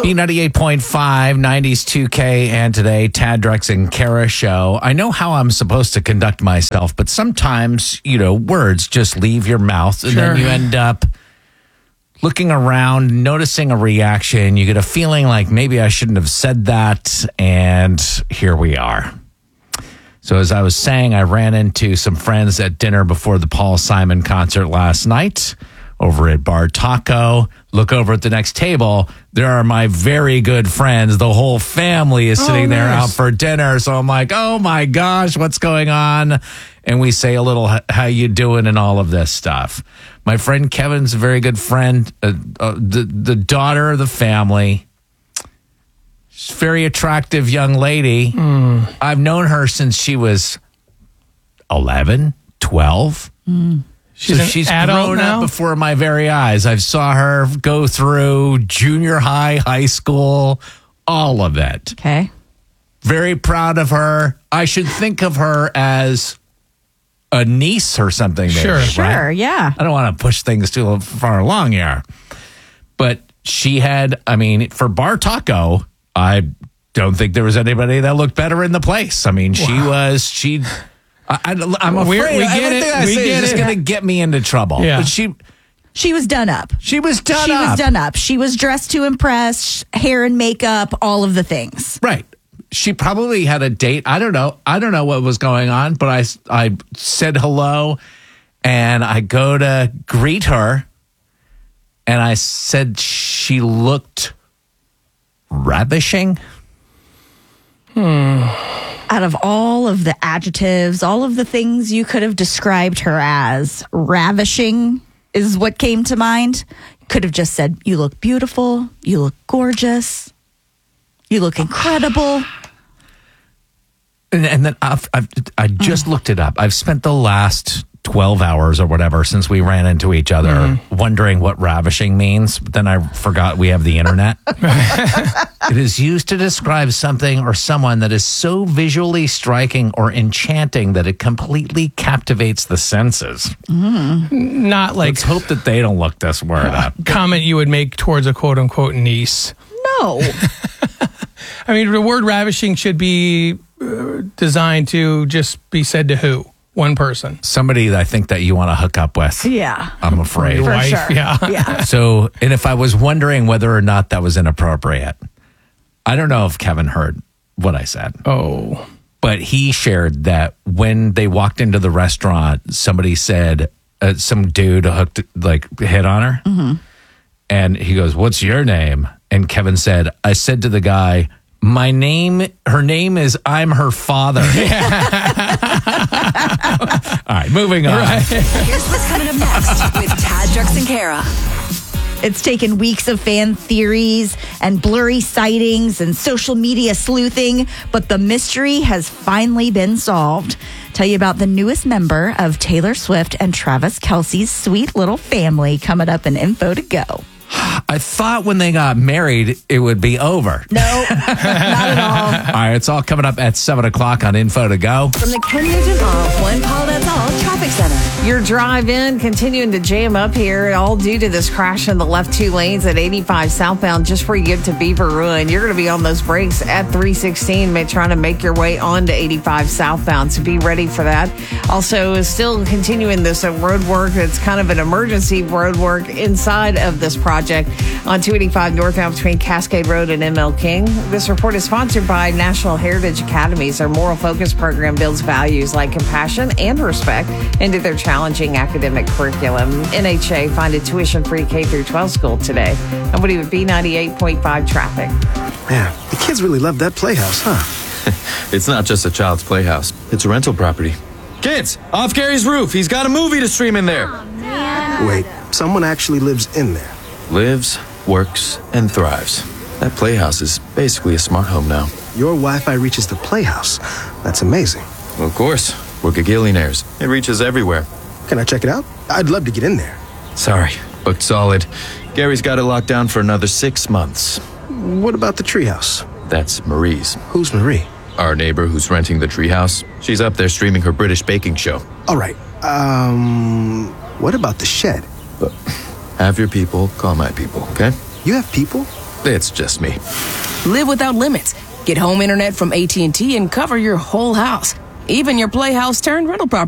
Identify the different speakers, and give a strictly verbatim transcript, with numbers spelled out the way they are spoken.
Speaker 1: B ninety-eight point five, nineties two K, and today, Tad, Drex, and Kara show. I know how I'm supposed to conduct myself, but sometimes, you know, words just leave your mouth, and
Speaker 2: Sure.
Speaker 1: then you end up looking around, noticing a reaction. You get a feeling like maybe I shouldn't have said that, and here we are. So as I was saying, I ran into some friends at dinner before the Paul Simon concert last night over at Bar Taco. Look over at the next table. There are my very good friends. The whole family is sitting
Speaker 2: Oh,
Speaker 1: there
Speaker 2: nice.
Speaker 1: out for dinner. So I'm like, oh my gosh, what's going on? And we say a little, how you doing and all of this stuff. My friend Kevin's a very good friend, uh, uh, the, the daughter of the family. She's a very attractive young lady.
Speaker 2: Mm.
Speaker 1: I've known her since she was eleven, twelve.
Speaker 2: Mm. She's
Speaker 1: so
Speaker 2: an
Speaker 1: she's
Speaker 2: adult
Speaker 1: grown
Speaker 2: now?
Speaker 1: up before my very eyes. I saw her go through junior high, high school, all of it.
Speaker 3: Okay.
Speaker 1: Very proud of her. I should think of her as a niece or something. Maybe,
Speaker 2: Sure.
Speaker 1: right?
Speaker 3: Sure, yeah.
Speaker 1: I don't want to push things too far along here. But she had, I mean, for Bar Taco, I don't think there was anybody that looked better in the place. I mean, she was, she, I, I, I'm afraid
Speaker 2: We're- we get
Speaker 1: everything
Speaker 2: it.
Speaker 1: I
Speaker 2: We
Speaker 1: say
Speaker 2: get
Speaker 1: is just
Speaker 2: it.
Speaker 1: going to get me into trouble.
Speaker 2: Yeah.
Speaker 1: But she,
Speaker 3: She was done up.
Speaker 1: she was done
Speaker 3: she
Speaker 1: up.
Speaker 3: was done up. She was dressed to impress, hair and makeup, all of the things.
Speaker 1: Right. She probably had a date. I don't know. I don't know what was going on, but I, I said hello and I go to greet her and I said she looked ravishing.
Speaker 3: Out of all of the adjectives, all of the things you could have described her as, ravishing is what came to mind. Could have just said, you look beautiful, you look gorgeous, you look incredible.
Speaker 1: And, and then I've, I've, I just looked it up. I've spent the last twelve hours or whatever since we ran into each other
Speaker 2: Mm-hmm.
Speaker 1: wondering what ravishing means. But then I forgot we have the internet. It is used to describe something or someone that is so visually striking or enchanting that it completely captivates the senses.
Speaker 2: Not like
Speaker 1: Let's hope that they don't look this word up.
Speaker 2: comment you would make towards a quote unquote niece.
Speaker 3: No.
Speaker 2: I mean, the word ravishing should be uh, designed to just be said to who? One person.
Speaker 1: Somebody that I think that you want to hook up with.
Speaker 3: Yeah.
Speaker 1: I'm afraid.
Speaker 2: Your
Speaker 3: For
Speaker 2: wife,
Speaker 3: sure.
Speaker 2: yeah.
Speaker 3: Yeah.
Speaker 1: So, and if I was wondering whether or not that was inappropriate, I don't know if Kevin heard what I said,
Speaker 2: Oh.
Speaker 1: but he shared that when they walked into the restaurant, somebody said, uh, some dude hooked, like, hit on her. Mm-hmm. And he goes, "What's your name?" And Kevin said, "I said to the guy, my name, her name is I'm her father." All right, moving on.
Speaker 4: Here's what's coming up next with Tad, Drex, and Kara.
Speaker 3: It's taken weeks of fan theories and blurry sightings and social media sleuthing, but the mystery has finally been solved. Tell you about the newest member of Taylor Swift and Travis Kelce's sweet little family coming up in Info to Go.
Speaker 1: I thought when they got married, it would be over.
Speaker 3: No, not at all.
Speaker 1: All right, it's all coming up at seven o'clock on Info to Go.
Speaker 4: From the Ken Nugent of One Call That's All Traffic Center.
Speaker 5: Your drive in continuing to jam up here, all due to this crash in the left two lanes at eighty-five southbound just before you get to Beaver Ruin. You're going to be on those brakes at three sixteen, trying to make your way onto eighty-five southbound. So be ready for that. Also, still continuing this uh, road work. It's kind of an emergency road work inside of this project on two eighty-five northbound between Cascade Road and M L King. This report is sponsored by National Heritage Academies. Our moral focus program builds values like compassion and respect into their challenging academic curriculum. N H A find a tuition-free K through twelve school today. Nobody with B ninety-eight point five traffic.
Speaker 6: Man, the kids really love that playhouse, huh?
Speaker 7: It's not just a child's playhouse. It's a rental property. Kids, off Gary's roof. He's got a movie to stream in there.
Speaker 6: Wait, someone actually lives in there.
Speaker 7: Lives, works, and thrives. That playhouse is basically a smart home now.
Speaker 6: Your Wi-Fi reaches the playhouse. That's amazing.
Speaker 7: Well, of course, we're gagillionaires. It reaches everywhere.
Speaker 6: Can I check it out? I'd love to get in there.
Speaker 7: Sorry, booked solid. Gary's got it locked down for another six months.
Speaker 6: What about the treehouse?
Speaker 7: That's Marie's.
Speaker 6: Who's Marie?
Speaker 7: Our neighbor who's renting the treehouse. She's up there streaming her British baking show.
Speaker 6: All right. Um, what about the shed?
Speaker 7: But have your people call my people, okay?
Speaker 6: You have people?
Speaker 7: It's just me.
Speaker 8: Live without limits. Get home internet from A T and T and cover your whole house, even your playhouse turned rental property.